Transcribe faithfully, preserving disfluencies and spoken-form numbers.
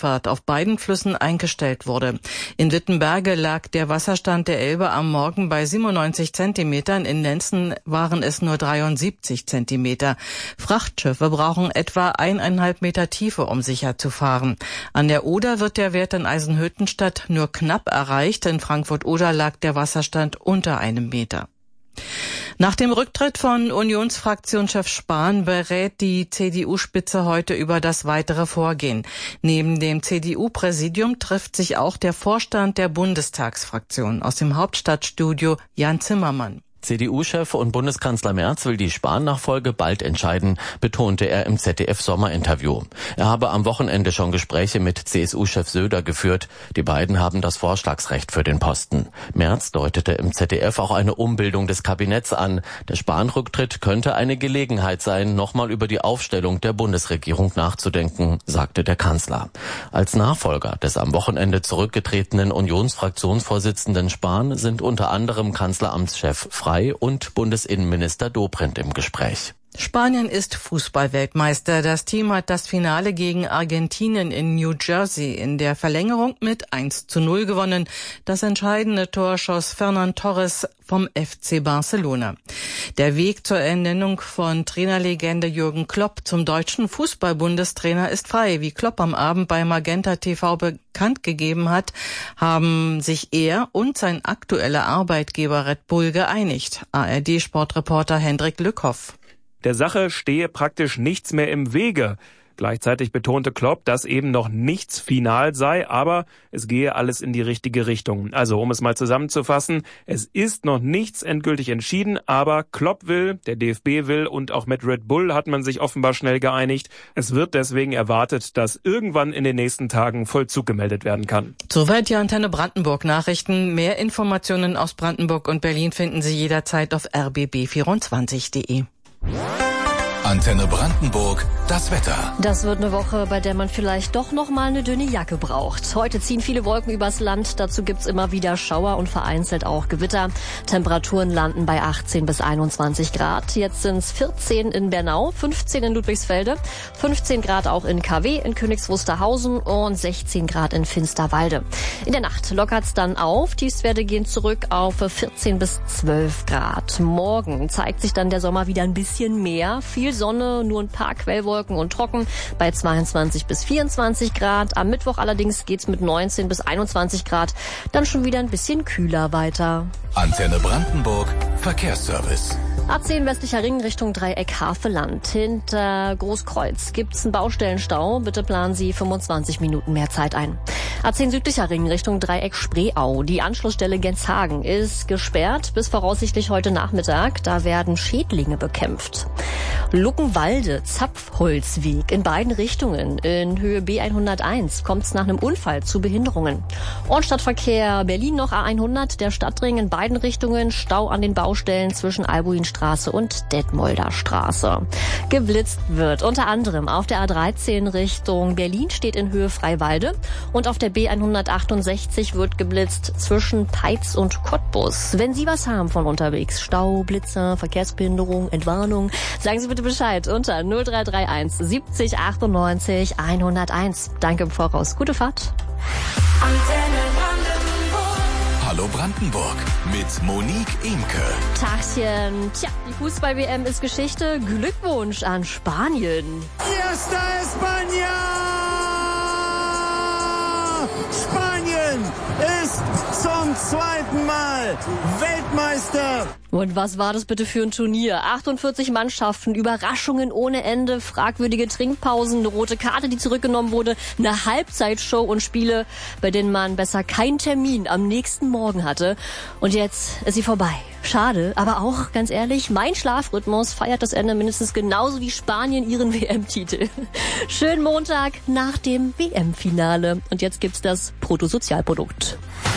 Schifffahrt auf beiden Flüssen eingestellt wurde. In Wittenberge lag der Wasserstand der Elbe am Morgen bei siebenundneunzig Zentimetern, in Nenzen waren es nur dreiundsiebzig Zentimeter. Frachtschiffe brauchen etwa eineinhalb Meter Tiefe, um sicher zu fahren. An der Oder wird der Wert in Eisenhüttenstadt nur knapp erreicht. In Frankfurt-Oder lag der Wasserstand unter einem Meter. Nach dem Rücktritt von Unionsfraktionschef Spahn berät die C D U-Spitze heute über das weitere Vorgehen. Neben dem C D U-Präsidium trifft sich auch der Vorstand der Bundestagsfraktion. Aus dem Hauptstadtstudio Jan Zimmermann. C D U-Chef und Bundeskanzler Merz will die Spahn-Nachfolge bald entscheiden, betonte er im Z D F-Sommerinterview. Er habe am Wochenende schon Gespräche mit C S U-Chef Söder geführt. Die beiden haben das Vorschlagsrecht für den Posten. Merz deutete im Z D F auch eine Umbildung des Kabinetts an. Der Spahn-Rücktritt könnte eine Gelegenheit sein, nochmal über die Aufstellung der Bundesregierung nachzudenken, sagte der Kanzler. Als Nachfolger des am Wochenende zurückgetretenen Unionsfraktionsvorsitzenden Spahn sind unter anderem Kanzleramtschef Frey und Bundesinnenminister Dobrindt im Gespräch. Spanien ist Fußballweltmeister. Das Team hat das Finale gegen Argentinien in New Jersey in der Verlängerung mit eins zu null gewonnen. Das entscheidende Tor schoss Fernan Torres vom F C Barcelona. Der Weg zur Ernennung von Trainerlegende Jürgen Klopp zum deutschen Fußball-Bundestrainer ist frei. Wie Klopp am Abend bei Magenta T V bekannt gegeben hat, haben sich er und sein aktueller Arbeitgeber Red Bull geeinigt. A R D-Sportreporter Hendrik Lückhoff. Der Sache stehe praktisch nichts mehr im Wege. Gleichzeitig betonte Klopp, dass eben noch nichts final sei, aber es gehe alles in die richtige Richtung. Also, um es mal zusammenzufassen, es ist noch nichts endgültig entschieden, aber Klopp will, der D F B will und auch mit Red Bull hat man sich offenbar schnell geeinigt. Es wird deswegen erwartet, dass irgendwann in den nächsten Tagen Vollzug gemeldet werden kann. Soweit die Antenne Brandenburg Nachrichten. Mehr Informationen aus Brandenburg und Berlin finden Sie jederzeit auf r b b vierundzwanzig punkt de. Antenne Brandenburg, das Wetter. Das wird eine Woche, bei der man vielleicht doch noch mal eine dünne Jacke braucht. Heute ziehen viele Wolken übers Land. Dazu gibt's immer wieder Schauer und vereinzelt auch Gewitter. Temperaturen landen bei achtzehn bis einundzwanzig Grad. Jetzt sind's vierzehn in Bernau, fünfzehn in Ludwigsfelde, fünfzehn Grad auch in K W, in Königs Wusterhausen und sechzehn Grad in Finsterwalde. In der Nacht lockert's dann auf. Tiefstwerte gehen zurück auf vierzehn bis zwölf Grad. Morgen zeigt sich dann der Sommer wieder ein bisschen mehr. Viel Sonne, nur ein paar Quellwolken und trocken bei zweiundzwanzig bis vierundzwanzig Grad. Am Mittwoch allerdings geht's mit neunzehn bis einundzwanzig Grad dann schon wieder ein bisschen kühler weiter. Antenne Brandenburg, Verkehrsservice. A zehn westlicher Ring Richtung Dreieck Haveland. Hinter Großkreuz gibt's einen Baustellenstau. Bitte planen Sie fünfundzwanzig Minuten mehr Zeit ein. A zehn südlicher Ring Richtung Dreieck Spreeau. Die Anschlussstelle Genshagen ist gesperrt bis voraussichtlich heute Nachmittag. Da werden Schädlinge bekämpft. Luckenwalde, Zapfholzweg in beiden Richtungen. In Höhe B hunderteins kommt es nach einem Unfall zu Behinderungen. Ortsstadtverkehr Berlin noch A hundert, der Stadtring in beiden Richtungen. Stau an den Baustellen zwischen Albuinstraße und Detmolder Straße. Geblitzt wird unter anderem auf der A dreizehn Richtung Berlin, steht in Höhe Freiwalde. Und auf der B hundertachtundsechzig wird geblitzt zwischen Peitz und Cottbus. Wenn Sie was haben von unterwegs, Stau, Blitzer, Verkehrsbehinderung, Entwarnung, sagen Sie bitte Bescheid unter null drei drei eins siebzig achtundneunzig hunderteins. Danke im Voraus. Gute Fahrt. Hallo Brandenburg mit Monique Imke. Tachchen. Tja, die Fußball-W M ist Geschichte. Glückwunsch an Spanien. Fiesta España! Spanien ist zum zweiten Mal Weltmeister. Und was war das bitte für ein Turnier? achtundvierzig Mannschaften, Überraschungen ohne Ende, fragwürdige Trinkpausen, eine rote Karte, die zurückgenommen wurde, eine Halbzeitshow und Spiele, bei denen man besser keinen Termin am nächsten Morgen hatte. Und jetzt ist sie vorbei. Schade, aber auch, ganz ehrlich, mein Schlafrhythmus feiert das Ende mindestens genauso wie Spanien ihren W M-Titel. Schönen Montag nach dem W M-Finale. Und jetzt gibt's das Bruttosozialprodukt.